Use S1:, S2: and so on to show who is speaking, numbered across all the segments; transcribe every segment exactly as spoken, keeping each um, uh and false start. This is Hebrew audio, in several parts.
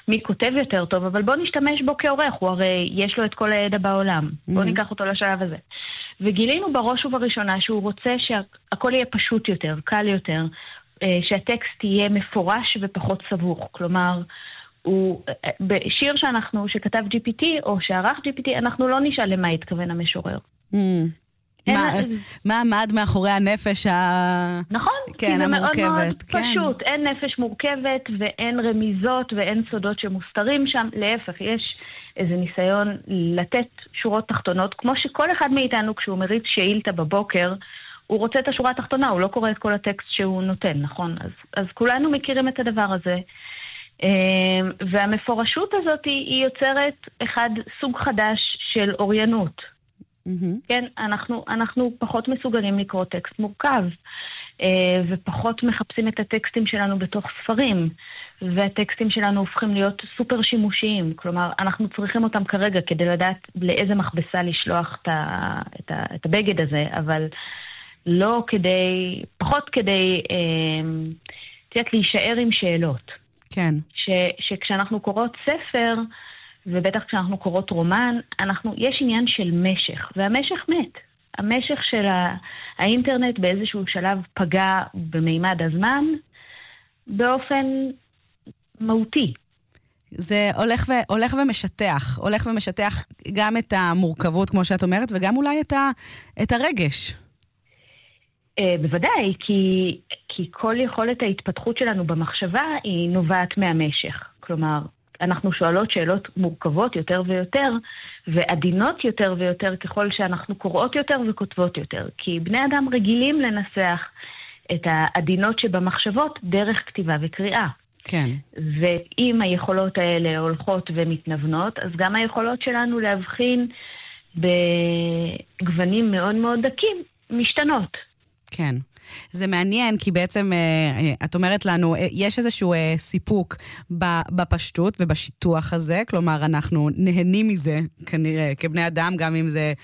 S1: מי כותב יותר טוב, אבל בוא נשתמש בו כעורך, הוא הרי יש לו את כל הידע בעולם. בוא ניקח אותו לשלב הזה. וגילינו בראש ובראשונה שהוא רוצה שהכל יהיה פשוט יותר, קל יותר, שהטקסט יהיה מפורש ופחות סבוך. כלומר, הוא, בשיר שאנחנו, שכתב ג'י פי טי או שערך ג'י פי טי, אנחנו לא נשאל למה התכוון המשורר.
S2: מה עמד מאחורי הנפש המורכבת?
S1: פשוט, אין נפש מורכבת ואין רמיזות ואין סודות שמוסתרים שם. להפך, יש איזה ניסיון לתת שורות תחתונות, כמו שכל אחד מאיתנו כשהוא מריץ שאילתה בבוקר, הוא רוצה את השורה התחתונה, הוא לא קורא את כל הטקסט שהוא נותן, נכון? אז, אז כולנו מכירים את הדבר הזה. והמפורשות הזאת היא יוצרת אחד סוג חדש של אוריינות. Mm-hmm. כן, אנחנו, אנחנו פחות מסוגלים לקרוא טקסט מורכב, ופחות מחפשים את הטקסטים שלנו בתוך ספרים, והטקסטים שלנו הופכים להיות סופר שימושיים. כלומר, אנחנו צריכים אותם כרגע כדי לדעת לאיזה מכבסה לשלוח את, ה, את, ה, את הבגד הזה, אבל לא כדי, פחות כדי, תיאת, להישאר עם שאלות.
S2: כן.
S1: ש, שכשאנחנו קוראות ספר, ובטח כשאנחנו קוראות רומן, אנחנו, יש עניין של משך, והמשך מת. המשך של האינטרנט באיזשהו שלב פגע במימד הזמן, באופן מהותי.
S2: זה הולך, ו, הולך ומשטח, הולך ומשטח גם את המורכבות, כמו שאת אומרת, וגם אולי את, ה, את הרגש.
S1: בוודאי, כי, כי כל יכולת ההתפתחות שלנו במחשבה היא נובעת מהמשך. כלומר, אנחנו שואלות שאלות מורכבות יותר ויותר, ועדינות יותר ויותר ככל שאנחנו קוראות יותר וכותבות יותר. כי בני אדם רגילים לנסח את העדינות שבמחשבות דרך כתיבה וקריאה.
S2: כן.
S1: ואם היכולות האלה הולכות ומתנוונות, אז גם היכולות שלנו להבחין בגוונים מאוד מאוד דקים משתנות.
S2: כן. זה מעניין, כי בעצם את אומרת לנו, יש איזשהו סיפוק בפשטות ובשיתוח הזה, כלומר אנחנו נהנים מזה כנראה כבני אדם, גם אם זה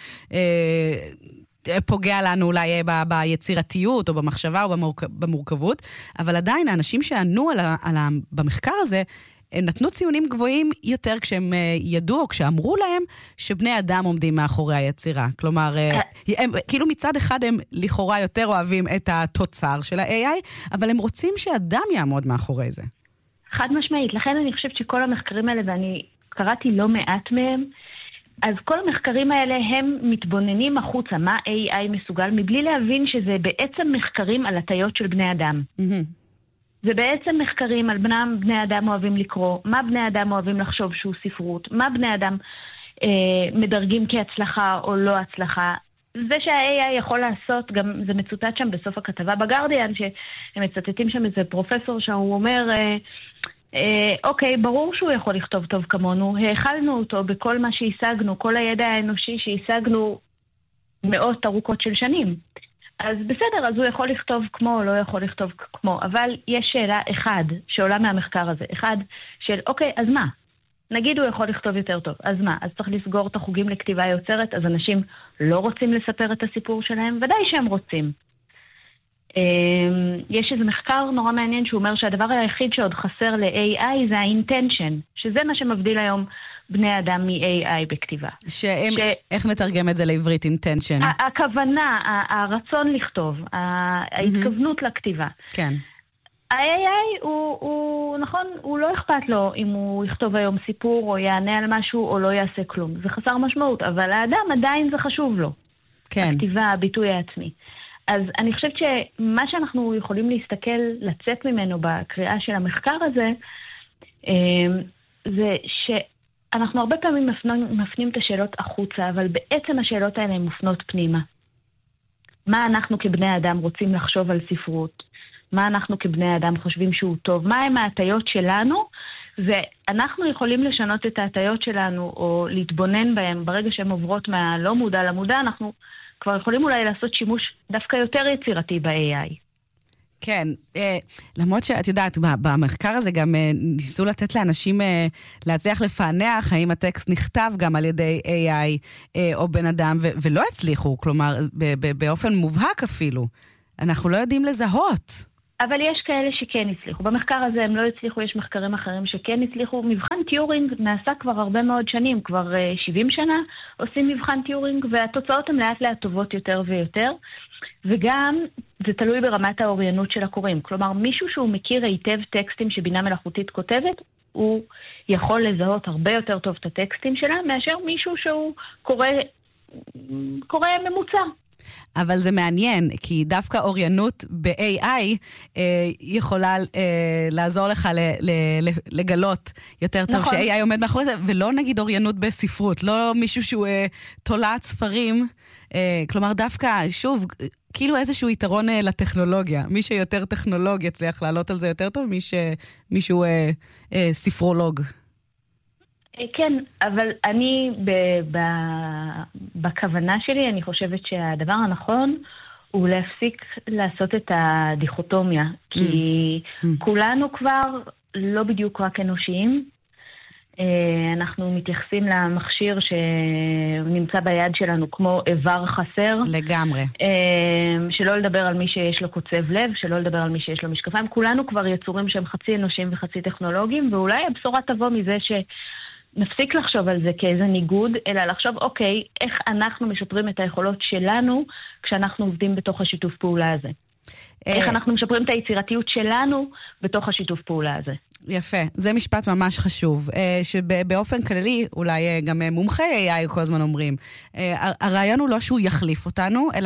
S2: פוגע לנו אולי ביצירתיות או במחשבה או במורכבות, אבל עדיין האנשים שענו על ה, על ה, במחקר הזה, הם נתנו ציונים גבוהים יותר כשהם ידעו או כשאמרו להם שבני אדם עומדים מאחורי היצירה. כלומר, הם, כאילו מצד אחד הם לכאורה יותר אוהבים את התוצר של ה-איי איי, אבל הם רוצים שאדם יעמוד מאחורי זה.
S1: חד משמעית. לכן אני חושבת שכל המחקרים האלה, ואני קראתי לא מעט מהם, אז כל המחקרים האלה הם מתבוננים החוצה, מה איי איי מסוגל, מבלי להבין שזה בעצם מחקרים על הטיות של בני אדם. Mm-hmm. זה בעצם מחקרים על בנם, בני אדם אוהבים לקרוא, מה בני אדם אוהבים לחשוב שהוא ספרות, מה בני אדם אה, מדרגים כהצלחה או לא הצלחה. זה שה-איי איי יכול לעשות, גם זה מצוטט שם בסוף הכתבה בגרדיאן, שהם מצטטים שם איזה פרופסור שהוא אומר, אה, אה, אוקיי, ברור שהוא יכול לכתוב טוב כמונו, האכלנו אותו בכל מה שהשגנו, כל הידע האנושי שהשגנו מאות ארוכות של שנים. אז בסדר, אז הוא יכול לכתוב כמו או לא יכול לכתוב כמו, אבל יש שאלה אחד שעולה מהמחקר הזה, אחד של אוקיי, אז מה? נגיד הוא יכול לכתוב יותר טוב, אז מה? אז צריך לסגור את החוגים לכתיבה יוצרת, אז אנשים לא רוצים לספר את הסיפור שלהם, ודאי שהם רוצים. יש איזה מחקר נורא מעניין שהוא אומר שהדבר היחיד שעוד חסר ל-איי איי זה ה-intention, שזה מה שמבדיל היום בני אדם מ-איי איי בכתיבה.
S2: שהם, ש... איך נתרגם את זה לעברית intention?
S1: הכוונה, הרצון לכתוב, ההתכוונות לכתיבה.
S2: כן.
S1: ה-איי איי הוא, הוא, נכון, הוא לא אכפת לו אם הוא יכתוב היום סיפור או יענה על משהו או לא יעשה כלום. זה חסר משמעות, אבל האדם עדיין זה חשוב לו.
S2: כן.
S1: הכתיבה, הביטוי העצמי. אז אני חושבת שמה שאנחנו יכולים להסתכל, לצאת ממנו בקריאה של המחקר הזה, זה שאנחנו הרבה פעמים מפנים, מפנים את השאלות החוצה, אבל בעצם השאלות האלה הן מופנות פנימה. מה אנחנו כבני אדם רוצים לחשוב על ספרות? מה אנחנו כבני אדם חושבים שהוא טוב? מה הם ההטיות שלנו? ואנחנו יכולים לשנות את ההטיות שלנו, או להתבונן בהם ברגע שהן עוברות מהלא מודע למודע, אנחנו כבר יכולים אולי לעשות שימוש דווקא יותר יצירתי ב-איי איי.
S2: כן, אה, למרות שאת יודעת, במחקר הזה גם אה, ניסו לתת לאנשים אה, להצליח לפענח האם הטקסט נכתב גם על ידי איי איי אה, או בן אדם, ו- ולא הצליחו, כלומר, ב- ב- באופן מובהק אפילו. אנחנו לא יודעים לזהות.
S1: אבל יש כאלה שכן הצליחו. במחקר הזה הם לא הצליחו, יש מחקרים אחרים שכן הצליחו. מבחן טיורינג נעשה כבר הרבה מאוד שנים, כבר שבעים שנה עושים מבחן טיורינג, והתוצאות הן לאט לאט טובות יותר ויותר. וגם זה תלוי ברמת האוריינות של הקוראים. כלומר, מישהו שהוא מכיר היטב טקסטים שבינה מלאכותית כותבת, הוא יכול לזהות הרבה יותר טוב את הטקסטים שלה, מאשר מישהו שהוא קורא, קורא ממוצע.
S2: אבל זה מעניין, כי דווקא אוריינות ב-איי איי אה, יכולה אה, לעזור לך ל- ל- לגלות יותר טוב נכון. ש-איי איי עומד מאחורי זה, ולא נגיד אוריינות בספרות, לא מישהו שהוא אה, תולעת ספרים, אה, כלומר דווקא, שוב, כאילו איזשהו יתרון אה, לטכנולוגיה. מי שיותר טכנולוג יצליח לעלות על זה יותר טוב, מי שמישהו אה, אה, ספרולוג.
S1: כן, אבל אני ב- ב- בכוונה שלי, אני חושבת שהדבר הנכון הוא להפסיק לעשות את הדיכוטומיה, כי כולנו כבר לא בדיוק רק אנושיים. אנחנו מתייחסים למכשיר שנמצא ביד שלנו כמו איבר חסר.
S2: לגמרי.
S1: שלא לדבר על מי שיש לו קוצב לב, שלא לדבר על מי שיש לו משקפיים. כולנו כבר יצורים שהם חצי אנושיים וחצי טכנולוגיים, ואולי הבשורה תבוא מזה ש... נפסיק לחשוב על זה כאיזה ניגוד, אלא לחשוב, אוקיי, איך אנחנו משפרים את היכולות שלנו כשאנחנו עובדים בתוך השיתוף פעולה הזה. איך אנחנו משפרים את היצירתיות שלנו בתוך השיתוף פעולה הזה.
S2: יפה, זה משפט ממש חשוב, שבאופן כללי, אולי גם מומחי איי איי כל הזמן אומרים, הרעיון הוא לא שהוא יחליף אותנו, אלא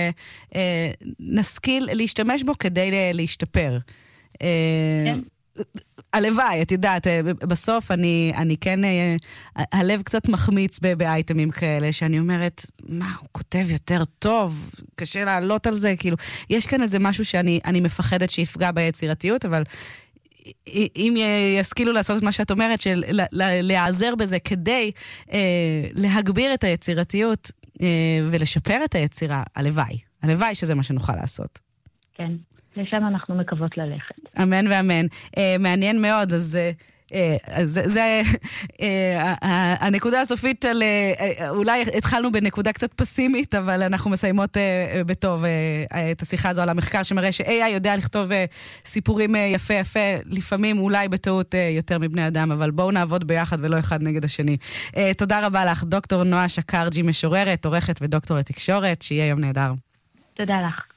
S2: שנשכיל להשתמש בו כדי להשתפר. כן. הלוואי, את יודעת, בסוף אני, אני כן, הלב קצת מחמיץ באייטמים כאלה, שאני אומרת, מה, הוא כותב יותר טוב, קשה לעלות על זה, כאילו, יש כאן איזה משהו שאני אני מפחדת שיפגע ביצירתיות, אבל אם ישכילו לעשות את מה שאת אומרת, של להיעזר בזה כדי אה, להגביר את היצירתיות אה, ולשפר את היצירה, הלוואי, הלוואי שזה מה שנוכל לעשות. כן.
S1: לשם אנחנו מקוות ללכת.
S2: אמן ואמן. Uh, מעניין מאוד, אז uh, זה, זה uh, הנקודה הסופית על, uh, אולי התחלנו בנקודה קצת פסימית, אבל אנחנו מסיימות uh, בטוב uh, את השיחה הזו על המחקר שמראה ש-איי איי יודע לכתוב uh, סיפורים uh, יפה יפה, לפעמים אולי בטעות uh, יותר מבני אדם, אבל בואו נעבוד ביחד ולא אחד נגד השני. Uh, תודה רבה לך, דוקטור נועה שקרג'י, משוררת, עורכת ודוקטור לתקשורת, שיהיה יום נהדר.
S1: תודה לך.